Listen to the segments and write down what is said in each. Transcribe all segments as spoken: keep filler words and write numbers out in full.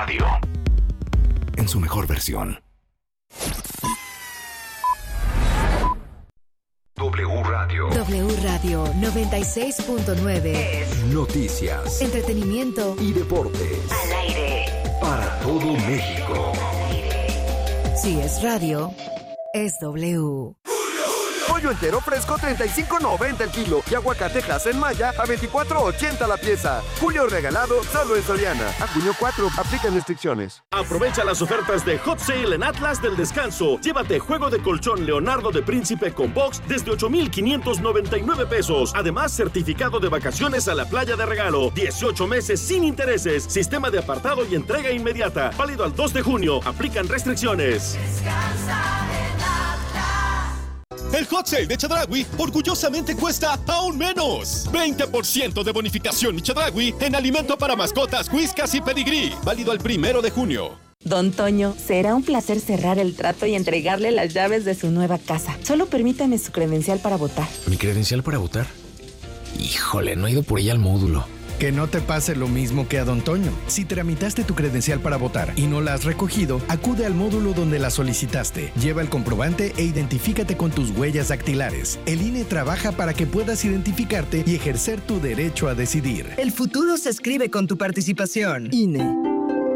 Radio. En su mejor versión. W Radio. W Radio noventa y seis punto nueve. Es noticias, entretenimiento y deportes. Al aire. Para todo México. Si es radio, es W. Pollo entero fresco treinta y cinco noventa el kilo y aguacatejas en Maya a veinticuatro ochenta la pieza. Julio regalado solo en Soriana. A junio cuatro, aplican restricciones. Aprovecha las ofertas de Hot Sale en Atlas del Descanso. Llévate juego de colchón Leonardo de Príncipe con box desde ocho mil quinientos noventa y nueve pesos. Además, certificado de vacaciones a la playa de regalo. dieciocho meses sin intereses. Sistema de apartado y entrega inmediata. Válido al dos de junio. Aplican restricciones. Descansa en Atlas. El Hot Sale de Chedraui orgullosamente cuesta aún menos. veinte por ciento de bonificación Chedraui en alimento para mascotas, whiskas y pedigrí. Válido el primero de junio. Don Toño, será un placer cerrar el trato y entregarle las llaves de su nueva casa. Solo permítame su credencial para votar. ¿Mi credencial para votar? Híjole, no he ido por ella al módulo. Que no te pase lo mismo que a Don Toño. Si tramitaste tu credencial para votar y no la has recogido, acude al módulo donde la solicitaste. Lleva el comprobante e identifícate con tus huellas dactilares. El I N E trabaja para que puedas identificarte y ejercer tu derecho a decidir. El futuro se escribe con tu participación. I N E.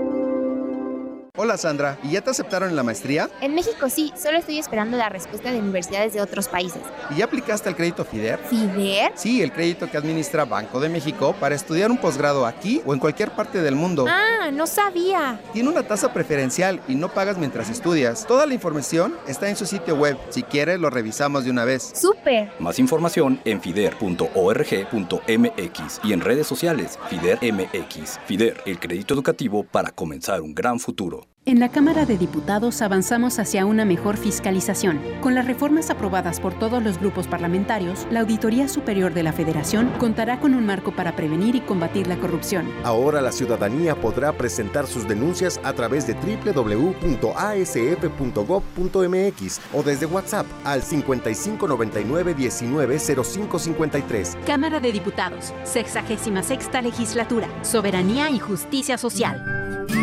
Hola Sandra, ¿y ya te aceptaron en la maestría? En México sí, solo estoy esperando la respuesta de universidades de otros países. ¿Y ya aplicaste al crédito FIDER? ¿FIDER? Sí, el crédito que administra Banco de México para estudiar un posgrado aquí o en cualquier parte del mundo. Ah, no sabía. Tiene una tasa preferencial y no pagas mientras estudias. Toda la información está en su sitio web. Si quieres, lo revisamos de una vez. ¡Súper! Más información en fider punto org punto m x y en redes sociales FIDER M X. FIDER, el crédito educativo para comenzar un gran futuro. En la Cámara de Diputados avanzamos hacia una mejor fiscalización. Con las reformas aprobadas por todos los grupos parlamentarios, la Auditoría Superior de la Federación contará con un marco para prevenir y combatir la corrupción. Ahora la ciudadanía podrá presentar sus denuncias a través de doble u doble u doble u punto a s f punto gob punto m x o desde WhatsApp al cincuenta y cinco noventa y nueve diecinueve cero cinco cincuenta y tres. Cámara de Diputados, sexagésima sexta legislatura, Soberanía y Justicia Social.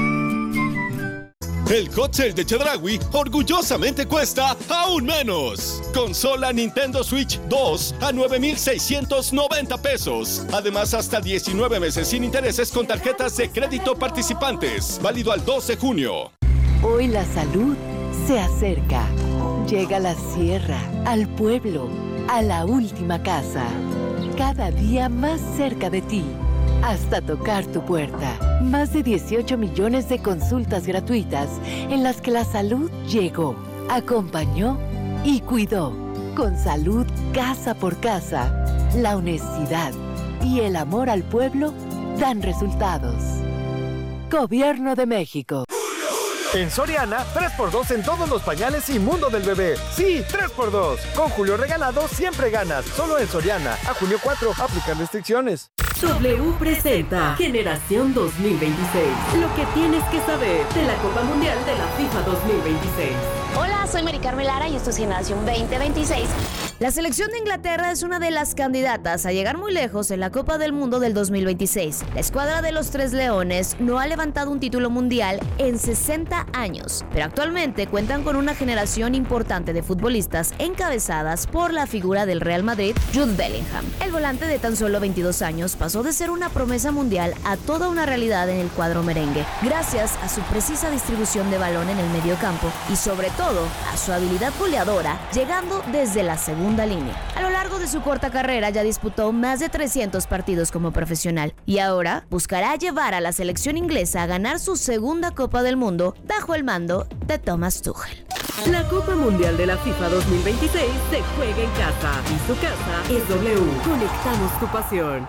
El Hot Sale de Chedraui orgullosamente cuesta aún menos. Consola Nintendo Switch dos a nueve mil seiscientos noventa pesos. Además, hasta diecinueve meses sin intereses con tarjetas de crédito participantes. Válido al dos de junio. Hoy la salud se acerca. Llega a la sierra, al pueblo, a la última casa. Cada día más cerca de ti. Hasta tocar tu puerta. Más de dieciocho millones de consultas gratuitas en las que la salud llegó, acompañó y cuidó. Con salud casa por casa, la honestidad y el amor al pueblo dan resultados. Gobierno de México. En Soriana, tres por dos en todos los pañales y mundo del bebé. Sí, tres por dos. Con Julio regalado siempre ganas. Solo en Soriana. A junio cuatro, aplican restricciones. W presenta Generación dos mil veintiséis. Lo que tienes que saber de la Copa Mundial de la FIFA dos mil veintiséis. Hola, soy Mari Carmen Lara y esto es Generación veinte veintiséis. La selección de Inglaterra es una de las candidatas a llegar muy lejos en la Copa del Mundo del dos mil veintiséis. La escuadra de los Tres Leones no ha levantado un título mundial en sesenta años, pero actualmente cuentan con una generación importante de futbolistas encabezadas por la figura del Real Madrid, Jude Bellingham. El volante de tan solo veintidós años pasó de ser una promesa mundial a toda una realidad en el cuadro merengue, gracias a su precisa distribución de balón en el mediocampo y sobre todo a su habilidad goleadora, llegando desde la segunda línea. A lo largo de su corta carrera ya disputó más de trescientos partidos como profesional y ahora buscará llevar a la selección inglesa a ganar su segunda Copa del Mundo bajo el mando de Thomas Tuchel. La Copa Mundial de la FIFA dos mil veintiséis se juega en casa y su casa es W. Conectamos tu pasión.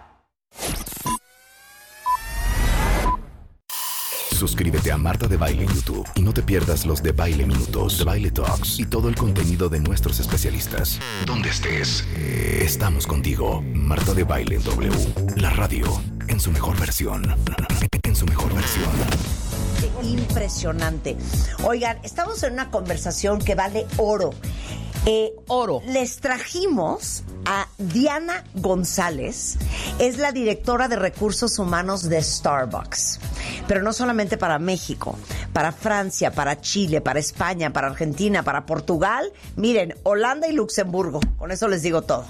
Suscríbete a Marta de Baile en YouTube y no te pierdas los de Baile Minutos, de Baile Talks y todo el contenido de nuestros especialistas. Donde estés, estamos contigo. Marta de Baile en W, la radio en su mejor versión. En su mejor versión. Impresionante. Oigan, estamos en una conversación que vale oro. Eh, Oro. Les trajimos a Diana González, es la directora de recursos humanos de Starbucks, pero no solamente para México, para Francia, para Chile, para España, para Argentina, para Portugal, miren, Holanda y Luxemburgo, con eso les digo todo.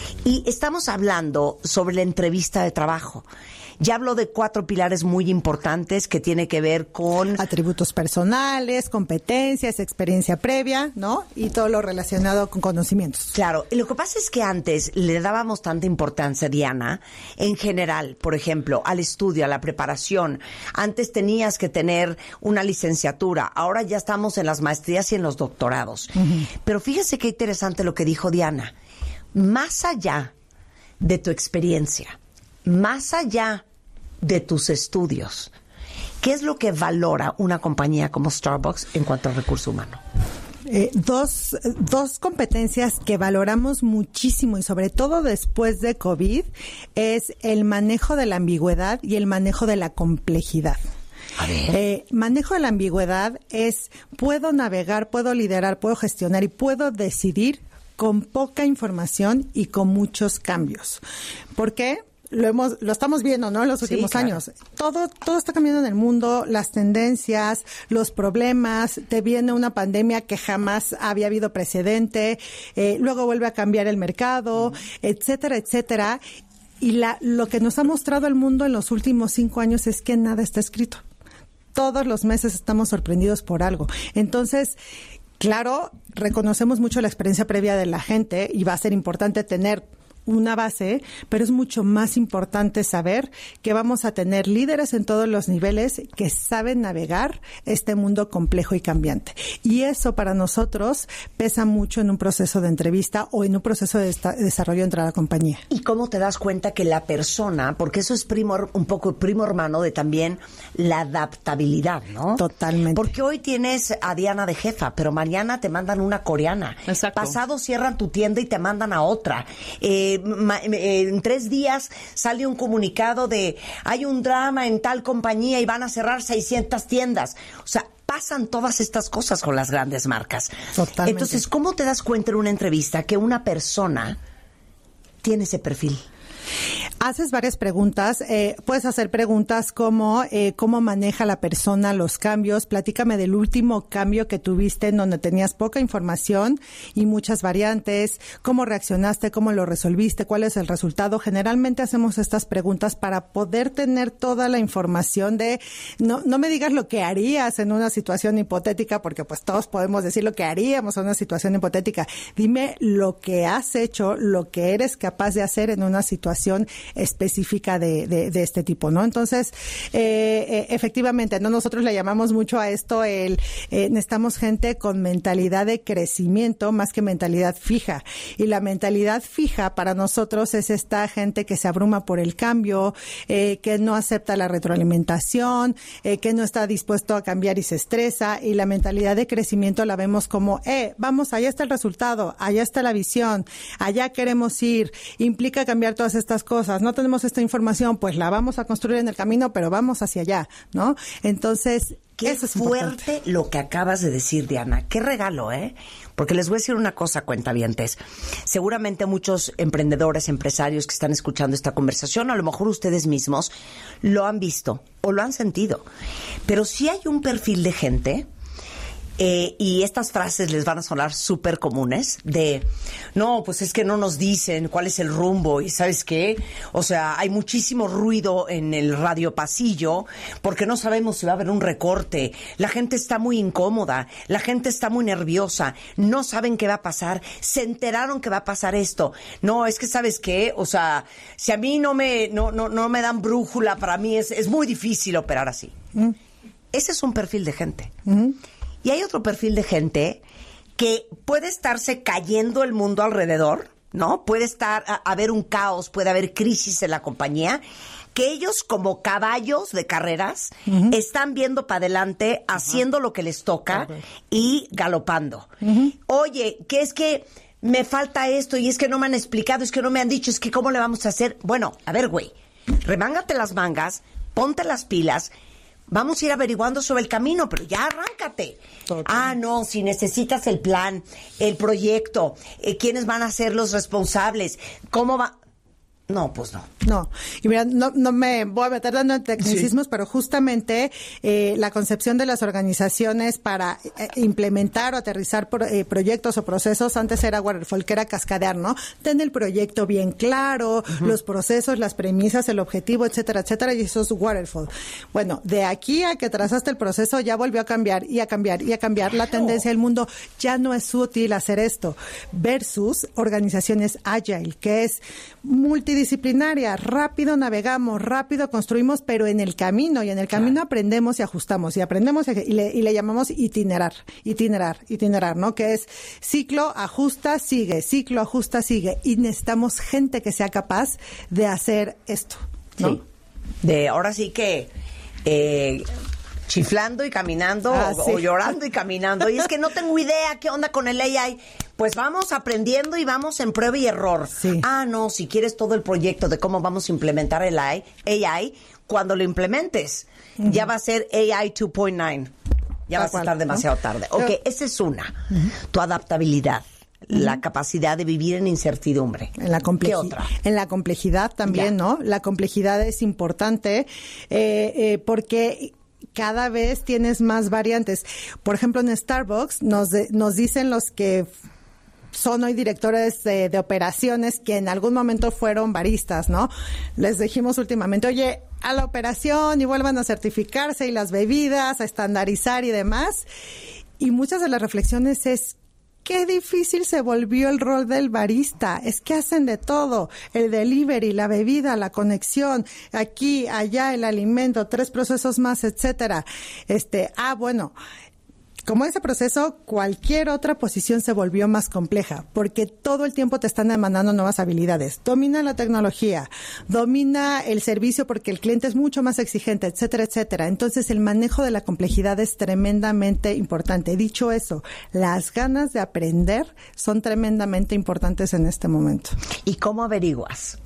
Y estamos hablando sobre la entrevista de trabajo. Ya habló de cuatro pilares muy importantes que tiene que ver con atributos personales, competencias, experiencia previa, ¿no? Y todo lo relacionado con conocimientos. Claro, y lo que pasa es que antes le dábamos tanta importancia, Diana, en general, por ejemplo, al estudio, a la preparación. Antes tenías que tener una licenciatura, ahora ya estamos en las maestrías y en los doctorados. Uh-huh. Pero fíjese qué interesante lo que dijo Diana. Más allá de tu experiencia, más allá de tus estudios, ¿qué es lo que valora una compañía como Starbucks en cuanto al recurso humano? Eh, dos, dos competencias que valoramos muchísimo y sobre todo después de COVID es el manejo de la ambigüedad y el manejo de la complejidad. A ver. Eh, manejo de la ambigüedad es puedo navegar, puedo liderar, puedo gestionar y puedo decidir con poca información y con muchos cambios. ¿Por qué? Lo hemos, lo estamos viendo, ¿no? En los últimos sí, claro. años. Todo, todo está cambiando en el mundo, las tendencias, los problemas, te viene una pandemia que jamás había habido precedente, eh, luego vuelve a cambiar el mercado, mm. etcétera, etcétera. Y la, lo que nos ha mostrado el mundo en los últimos cinco años es que nada está escrito. Todos los meses estamos sorprendidos por algo. Entonces, claro, reconocemos mucho la experiencia previa de la gente y va a ser importante tener una base, pero es mucho más importante saber que vamos a tener líderes en todos los niveles que saben navegar este mundo complejo y cambiante. Y eso para nosotros pesa mucho en un proceso de entrevista o en un proceso de desarrollo dentro de la compañía. ¿Y cómo te das cuenta que la persona, porque eso es primo, un poco primo hermano de también la adaptabilidad, ¿no? Totalmente. Porque hoy tienes a Diana de jefa, pero mañana te mandan una coreana. Exacto. Pasado cierran tu tienda y te mandan a otra. Eh, en tres días sale un comunicado de hay un drama en tal compañía y van a cerrar seiscientas tiendas. O sea, pasan todas estas cosas con las grandes marcas. Totalmente. Entonces, ¿cómo te das cuenta en una entrevista que una persona tiene ese perfil? Haces varias preguntas. Eh, puedes hacer preguntas como eh, cómo maneja la persona los cambios. Platícame del último cambio que tuviste en donde tenías poca información y muchas variantes. ¿Cómo reaccionaste? ¿Cómo lo resolviste? ¿Cuál es el resultado? Generalmente hacemos estas preguntas para poder tener toda la información de no, no me digas lo que harías en una situación hipotética, porque pues todos podemos decir lo que haríamos en una situación hipotética. Dime lo que has hecho, lo que eres capaz de hacer en una situación específica de, de, de este tipo, ¿no? Entonces, eh, eh, efectivamente, no nosotros le llamamos mucho a esto el eh, necesitamos gente con mentalidad de crecimiento más que mentalidad fija. Y la mentalidad fija para nosotros es esta gente que se abruma por el cambio, eh, que no acepta la retroalimentación, eh, que no está dispuesto a cambiar y se estresa. Y la mentalidad de crecimiento la vemos como, eh, vamos, allá está el resultado, allá está la visión, allá queremos ir, implica cambiar todas estas estas cosas, no tenemos esta información, pues la vamos a construir en el camino, pero vamos hacia allá, ¿no? Entonces, qué eso es fuerte importante. Lo que acabas de decir, Diana. Qué regalo, ¿eh? Porque les voy a decir una cosa, cuentavientes. Seguramente muchos emprendedores, empresarios que están escuchando esta conversación, a lo mejor ustedes mismos lo han visto o lo han sentido. Pero sí hay un perfil de gente... Eh, y estas frases les van a sonar súper comunes de, no, pues es que no nos dicen cuál es el rumbo y ¿sabes qué? O sea, hay muchísimo ruido en el radio pasillo porque no sabemos si va a haber un recorte. La gente está muy incómoda, la gente está muy nerviosa, no saben qué va a pasar, se enteraron que va a pasar esto. No, es que ¿sabes qué? O sea, si a mí no me, no, no, no me dan brújula, para mí es, es muy difícil operar así. Mm. Ese es un perfil de gente. Mm. Y hay otro perfil de gente que puede estarse cayendo el mundo alrededor, ¿no? Puede estar, a, haber un caos, puede haber crisis en la compañía, que ellos como caballos de carreras uh-huh. están viendo para adelante, haciendo uh-huh. lo que les toca okay. y galopando. Uh-huh. Oye, ¿qué es que me falta esto? Y es que no me han explicado, es que no me han dicho, es que ¿cómo le vamos a hacer? Bueno, a ver, güey, remángate las mangas, ponte las pilas, Vamos a ir averiguando sobre el camino, pero ya arráncate. Total. Ah, no, si necesitas el plan, el proyecto, eh, quiénes van a ser los responsables, cómo va... No, pues no. No, y mira, no, no me voy a meter dando en tecnicismos, sí. pero justamente eh, la concepción de las organizaciones para eh, implementar o aterrizar pro, eh, proyectos o procesos, antes era waterfall, que era cascadear, ¿no? Ten el proyecto bien claro, uh-huh. los procesos, las premisas, el objetivo, etcétera, etcétera, y eso es waterfall. Bueno, de aquí a que trazaste el proceso ya volvió a cambiar y a cambiar y a cambiar claro. la tendencia del mundo. Ya no es útil hacer esto versus organizaciones agile, que es multidisciplinaria, rápido navegamos, rápido construimos, pero en el camino, y en el camino claro. aprendemos y ajustamos, y aprendemos y le, y le llamamos itinerar, itinerar, itinerar, ¿no? Que es ciclo, ajusta, sigue, ciclo, ajusta, sigue, y necesitamos gente que sea capaz de hacer esto, ¿no? Sí. De ahora sí que eh, chiflando y caminando ah, o, sí. o llorando y caminando, y es que no tengo idea qué onda con el A I. Pues vamos aprendiendo y vamos en prueba y error. Sí. Ah, no, si quieres todo el proyecto de cómo vamos a implementar el A I, cuando lo implementes, uh-huh. ya va a ser A I dos punto nueve. Ya vas a estar demasiado ¿no? tarde. Ok, Pero, esa es una. Uh-huh. Tu adaptabilidad. Uh-huh. La capacidad de vivir en incertidumbre. En la complejidad. ¿Qué otra? En la complejidad también, ya. ¿no? La complejidad es importante eh, eh, porque... cada vez tienes más variantes. Por ejemplo, en Starbucks nos, de, nos dicen los que son hoy directores de, de operaciones que en algún momento fueron baristas, ¿no? Les dijimos últimamente, oye, a la operación y vuelvan a certificarse y las bebidas, a estandarizar y demás. Y muchas de las reflexiones es, qué difícil se volvió el rol del barista. Es que hacen de todo. El delivery, la bebida, la conexión, aquí, allá, el alimento, tres procesos más, etcétera. Este, ah, bueno, como ese proceso, cualquier otra posición se volvió más compleja, porque todo el tiempo te están demandando nuevas habilidades. Domina la tecnología, domina el servicio porque el cliente es mucho más exigente, etcétera, etcétera. Entonces, el manejo de la complejidad es tremendamente importante. Dicho eso, las ganas de aprender son tremendamente importantes en este momento. ¿Y cómo averiguas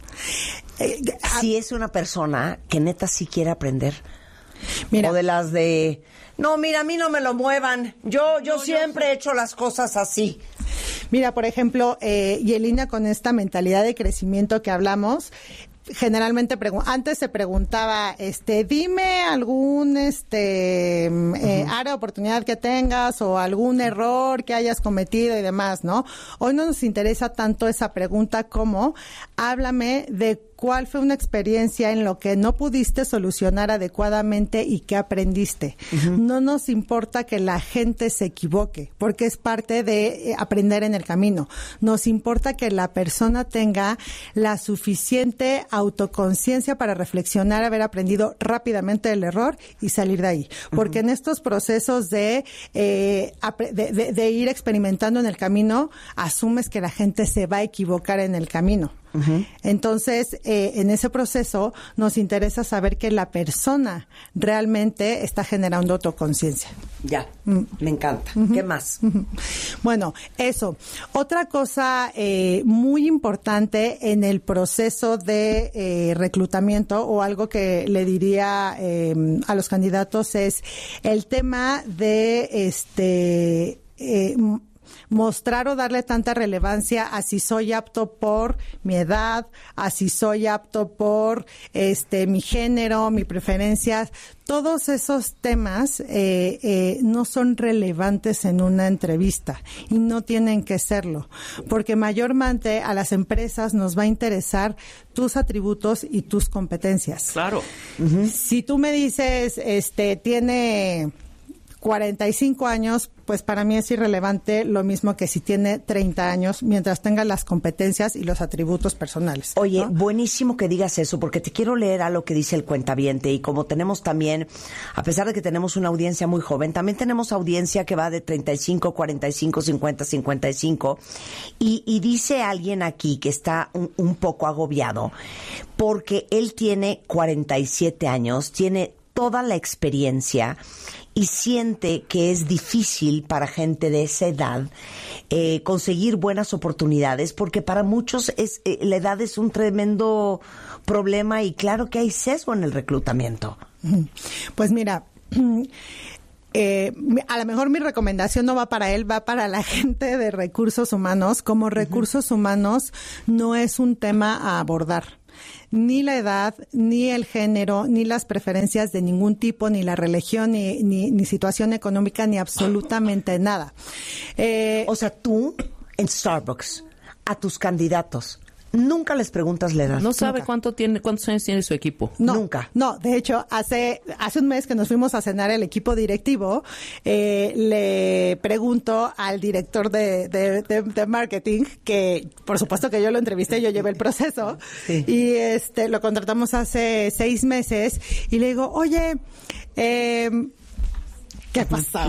eh, si es una persona que neta sí quiere aprender? Mira, o de las de... No, mira, a mí no me lo muevan. Yo yo no, siempre yo... he hecho las cosas así. Mira, por ejemplo, eh, y en línea con esta mentalidad de crecimiento que hablamos, generalmente pregu- antes se preguntaba, este, dime algún este uh-huh. eh, área de oportunidad que tengas o algún error que hayas cometido y demás, ¿no? Hoy no nos interesa tanto esa pregunta como háblame de cuál fue una experiencia en lo que no pudiste solucionar adecuadamente y qué aprendiste. Uh-huh. No nos importa que la gente se equivoque, porque es parte de aprender en el camino. Nos importa que la persona tenga la suficiente autoconciencia para reflexionar, haber aprendido rápidamente el error y salir de ahí. Porque uh-huh. en estos procesos de, eh, de, de, de ir experimentando en el camino, asumes que la gente se va a equivocar en el camino. Uh-huh. Entonces, eh, en ese proceso nos interesa saber que la persona realmente está generando autoconciencia. Ya, mm. me encanta. Uh-huh. ¿Qué más? Uh-huh. Bueno, eso. Otra cosa eh, muy importante en el proceso de eh, reclutamiento o algo que le diría eh, a los candidatos es el tema de este... Eh, mostrar o darle tanta relevancia a si soy apto por mi edad, a si soy apto por este mi género, mi preferencia. Todos esos temas eh, eh, no son relevantes en una entrevista y no tienen que serlo, porque mayormente a las empresas nos va a interesar tus atributos y tus competencias. Claro. Uh-huh. Si tú me dices, este, tiene cuarenta y cinco años, pues para mí es irrelevante, lo mismo que si tiene treinta años, mientras tenga las competencias y los atributos personales. Oye, ¿no? Buenísimo que digas eso, porque te quiero leer a lo que dice el cuentaviente, y como tenemos también, a pesar de que tenemos una audiencia muy joven, también tenemos audiencia que va de treinta y cinco, cuarenta y cinco, cincuenta, cincuenta y cinco, y, y dice alguien aquí que está un, un poco agobiado, porque él tiene cuarenta y siete años, tiene toda la experiencia y siente que es difícil para gente de esa edad eh, conseguir buenas oportunidades, porque para muchos es eh, la edad es un tremendo problema y claro que hay sesgo en el reclutamiento. Pues mira, Eh, a lo mejor mi recomendación no va para él, va para la gente de recursos humanos. Como recursos uh-huh. humanos no es un tema a abordar. Ni la edad, ni el género, ni las preferencias de ningún tipo, ni la religión, ni, ni, ni situación económica, ni absolutamente nada. Eh, o sea, tú en Starbucks, a tus candidatos, nunca les preguntas la edad. No sabe nunca. cuánto tiene, cuántos años tiene su equipo. No, nunca. No, de hecho, hace hace un mes que nos fuimos a cenar el equipo directivo, eh, le pregunto al director de, de, de, de marketing, que por supuesto que yo lo entrevisté, yo llevé el proceso, sí. y este lo contratamos hace seis meses, y le digo, oye, eh, ¿qué pasa?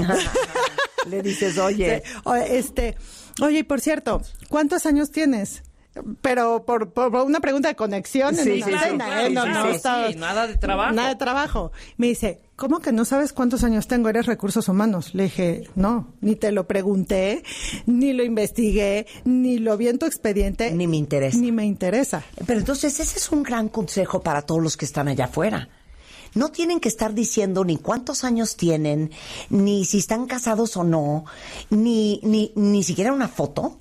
Le dices, oye, este, oye, y por cierto, ¿cuántos años tienes? Pero por, por una pregunta de conexión sí, en una claro, cena, claro, ¿eh? No, claro, no, estaba, sí, nada de trabajo. Nada de trabajo. Me dice, ¿cómo que no sabes cuántos años tengo? Eres recursos humanos. Le dije, no, ni te lo pregunté, ni lo investigué, ni lo vi en tu expediente. Ni me interesa. Ni me interesa. Pero entonces ese es un gran consejo para todos los que están allá afuera. No tienen que estar diciendo ni cuántos años tienen, ni si están casados o no, ni, ni, ni siquiera una foto.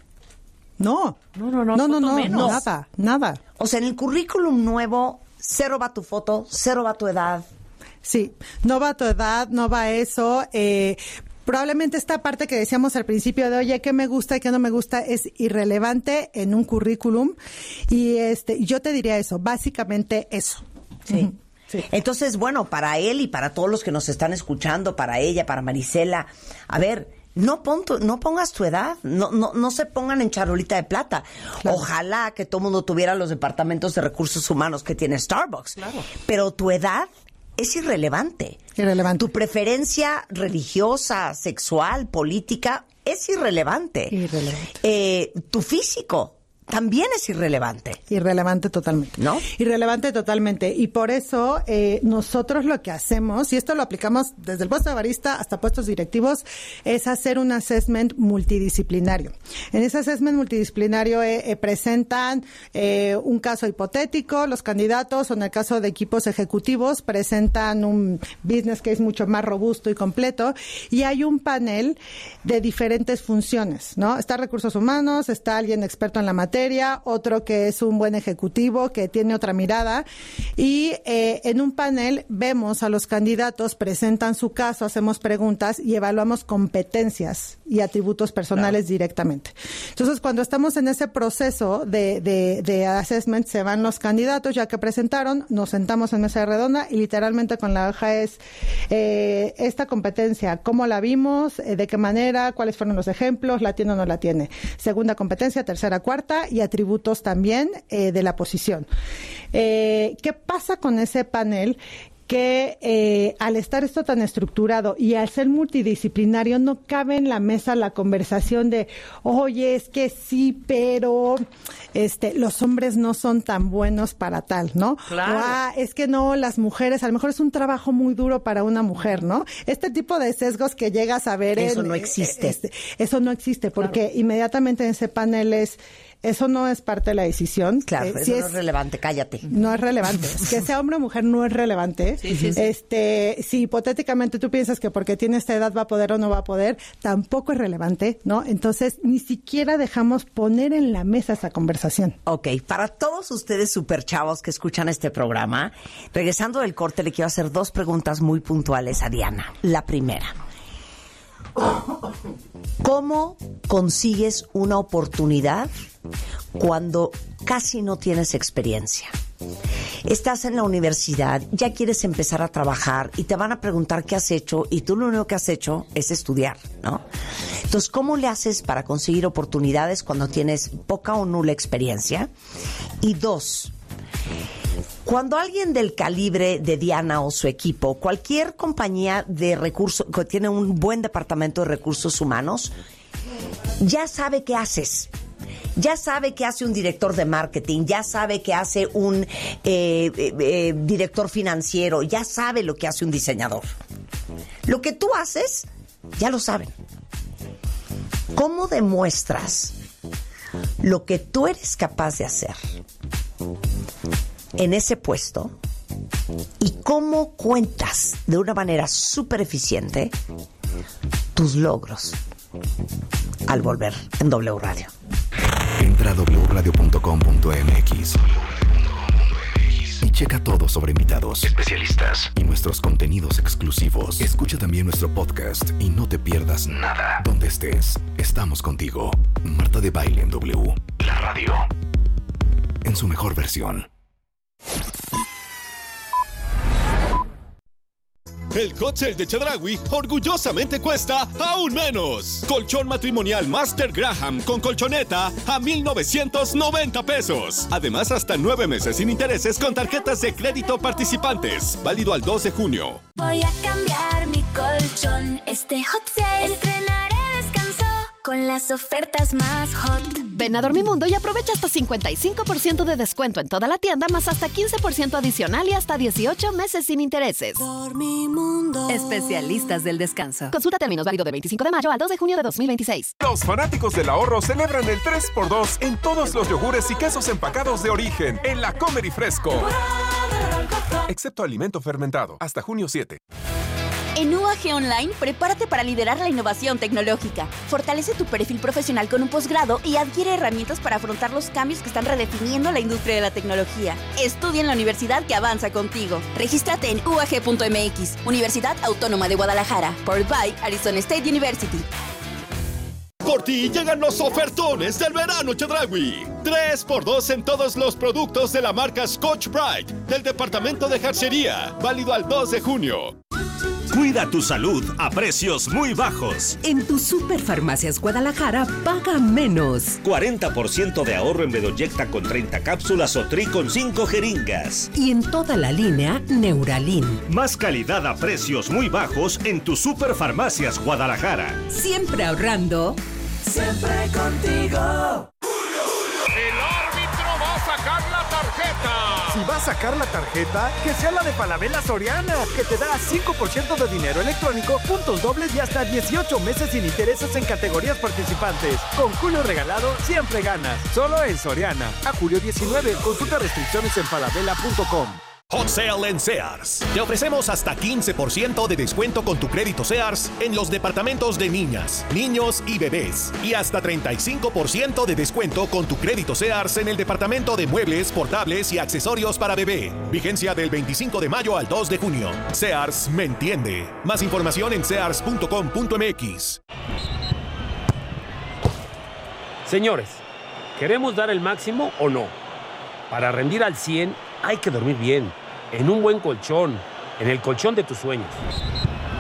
No, no, no, no, no, no, no, menos. nada, nada. O sea, en el currículum nuevo, cero va tu foto, cero va tu edad. Sí, no va tu edad, no va eso. Eh, probablemente esta parte que decíamos al principio de, oye, ¿qué me gusta y qué no me gusta? Es irrelevante en un currículum. Y este, yo te diría eso, básicamente eso. Sí. Uh-huh. Sí. Entonces, bueno, para él y para todos los que nos están escuchando, para ella, para Marisela, a ver, no, pon tu, no pongas tu edad, no, no, no se pongan en charolita de plata. Claro. Ojalá que todo el mundo tuviera los departamentos de recursos humanos que tiene Starbucks. Claro. Pero tu edad es irrelevante. Irrelevante. Tu preferencia religiosa, sexual, política es irrelevante. Irrelevante. Eh, tu físico también es irrelevante. Irrelevante totalmente. ¿No? Irrelevante totalmente. Y por eso eh, nosotros lo que hacemos, y esto lo aplicamos desde el puesto de barista hasta puestos directivos, es hacer un assessment multidisciplinario. En ese assessment multidisciplinario eh, eh, presentan eh, un caso hipotético, los candidatos, o en el caso de equipos ejecutivos, presentan un business case mucho más robusto y completo, y hay un panel de diferentes funciones, ¿no? Está recursos humanos, está alguien experto en la materia, otro que es un buen ejecutivo, que tiene otra mirada, y eh, en un panel vemos a los candidatos, presentan su caso, hacemos preguntas y evaluamos competencias y atributos personales claro. directamente. Entonces, cuando estamos en ese proceso de, de, de assessment, se van los candidatos ya que presentaron, nos sentamos en mesa redonda y literalmente con la hoja es eh, esta competencia, ¿cómo la vimos? Eh, ¿De qué manera? ¿Cuáles fueron los ejemplos? ¿La tiene o no la tiene? Segunda competencia, tercera, cuarta, y atributos también eh, de la posición. Eh, ¿Qué pasa con ese panel? Que eh, al estar esto tan estructurado y al ser multidisciplinario no cabe en la mesa la conversación de, oye, es que sí, pero este los hombres no son tan buenos para tal, ¿no? Claro. O, ah, es que no, las mujeres, a lo mejor es un trabajo muy duro para una mujer, ¿no? Este tipo de sesgos que llegas a ver... Eso en, no existe. Este, eso no existe, porque claro. inmediatamente en ese panel es... Eso no es parte de la decisión. Claro, eh, eso si no es, es relevante, cállate. No es relevante. Que sea hombre o mujer no es relevante. Sí, sí, sí. Este, si hipotéticamente tú piensas que porque tiene esta edad va a poder o no va a poder, tampoco es relevante, ¿no? Entonces, ni siquiera dejamos poner en la mesa esa conversación. Ok, para todos ustedes super chavos que escuchan este programa, regresando del corte, le quiero hacer dos preguntas muy puntuales a Diana. La primera, ¿cómo consigues una oportunidad cuando casi no tienes experiencia? Estás en la universidad, ya quieres empezar a trabajar y te van a preguntar qué has hecho y tú lo único que has hecho es estudiar, ¿no? Entonces, ¿cómo le haces para conseguir oportunidades cuando tienes poca o nula experiencia? Y dos, cuando alguien del calibre de Diana o su equipo, cualquier compañía de recursos que tiene un buen departamento de recursos humanos, ya sabe qué haces. Ya sabe qué hace un director de marketing, ya sabe qué hace un eh, eh, eh, director financiero, ya sabe lo que hace un diseñador. Lo que tú haces, ya lo saben. ¿Cómo demuestras lo que tú eres capaz de hacer en ese puesto y ¿cómo cuentas de una manera súper eficiente tus logros al volver en W Radio? Entra a doble u radio punto com punto m x y checa todo sobre invitados, especialistas y nuestros contenidos exclusivos. Escucha también nuestro podcast y no te pierdas nada. Donde estés, estamos contigo. Marta de Baile en W, la radio, en su mejor versión. El hot sale de Chedraui orgullosamente cuesta aún menos. Colchón matrimonial Master Graham con colchoneta a mil novecientos noventa pesos. Además, hasta nueve meses sin intereses con tarjetas de crédito participantes. Válido al dos de junio. Voy a cambiar mi colchón. Este hot sale estrenaré descanso con las ofertas más hot. Ven a Dormimundo y aprovecha hasta cincuenta y cinco por ciento de descuento en toda la tienda, más hasta quince por ciento adicional y hasta dieciocho meses sin intereses. Dormimundo. Especialistas del descanso. Consulta términos, válido de veinticinco de mayo al dos de junio de dos mil veintiséis. Los fanáticos del ahorro celebran el tres por dos en todos los yogures y quesos empacados de origen en la Comer y Fresco. Excepto alimento fermentado. Hasta junio siete. En U A G Online, prepárate para liderar la innovación tecnológica. Fortalece tu perfil profesional con un posgrado y adquiere herramientas para afrontar los cambios que están redefiniendo la industria de la tecnología. Estudia en la universidad que avanza contigo. Regístrate en u a g punto m x, Universidad Autónoma de Guadalajara. Powered by Arizona State University. Por ti llegan los ofertones del verano Chedraui. tres por dos en todos los productos de la marca Scotch-Brite del departamento de jarcería. Válido al dos de junio. Cuida tu salud a precios muy bajos. En tu Superfarmacias Guadalajara, paga menos. cuarenta por ciento de ahorro en Bedoyecta con treinta cápsulas o Tri con cinco jeringas. Y en toda la línea, Neuralin. Más calidad a precios muy bajos en tu Superfarmacias Guadalajara. Siempre ahorrando. Siempre contigo. El árbitro va a sacar la tarjeta. Si va a sacar la tarjeta, que sea la de Falabella Soriana, que te da cinco por ciento de dinero electrónico, puntos dobles y hasta dieciocho meses sin intereses en categorías participantes. Con Julio Regalado siempre ganas. Solo en Soriana. A julio diecinueve. Consulta restricciones en falabella punto com. Hot Sale en Sears. Te ofrecemos hasta quince por ciento de descuento con tu crédito Sears en los departamentos de niñas, niños y bebés. Y hasta treinta y cinco por ciento de descuento con tu crédito Sears en el departamento de muebles, portables y accesorios para bebé. Vigencia del veinticinco de mayo al dos de junio. Sears me entiende. Más información en sears punto com punto m x. Señores, ¿queremos dar el máximo o no? Para rendir al cien hay que dormir bien, en un buen colchón, en el colchón de tus sueños.